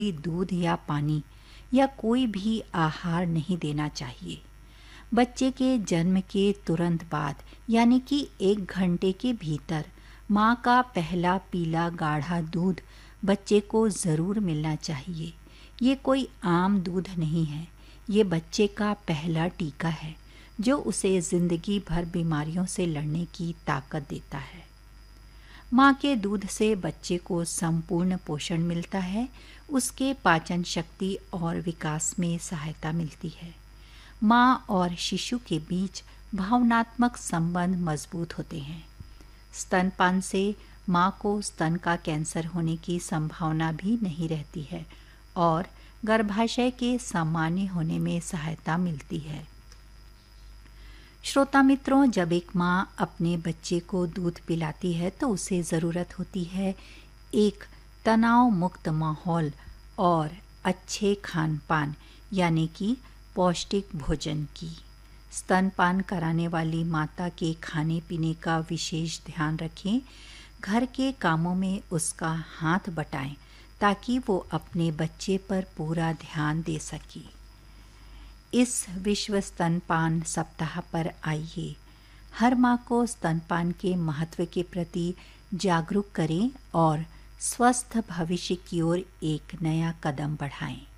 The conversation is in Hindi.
दूध या पानी या कोई भी आहार नहीं देना चाहिए। बच्चे के जन्म के तुरंत बाद यानी कि 1 घंटे के भीतर माँ का पहला पीला गाढ़ा दूध बच्चे को ज़रूर मिलना चाहिए। ये कोई आम दूध नहीं है, ये बच्चे का पहला टीका है जो उसे ज़िंदगी भर बीमारियों से लड़ने की ताकत देता है। माँ के दूध से बच्चे को संपूर्ण पोषण मिलता है, उसके पाचन शक्ति और विकास में सहायता मिलती है। माँ और शिशु के बीच भावनात्मक संबंध मजबूत होते हैं। स्तनपान से माँ को स्तन का कैंसर होने की संभावना भी नहीं रहती है और गर्भाशय के सामान्य होने में सहायता मिलती है। श्रोता मित्रों, जब एक माँ अपने बच्चे को दूध पिलाती है तो उसे ज़रूरत होती है एक तनाव मुक्त माहौल और अच्छे खान पान यानी कि पौष्टिक भोजन की। स्तनपान कराने वाली माता के खाने पीने का विशेष ध्यान रखें। घर के कामों में उसका हाथ बटाएं ताकि वो अपने बच्चे पर पूरा ध्यान दे सके। इस विश्व स्तनपान सप्ताह पर आइए हर माँ को स्तनपान के महत्व के प्रति जागरूक करें और स्वस्थ भविष्य की ओर एक नया कदम बढ़ाएं।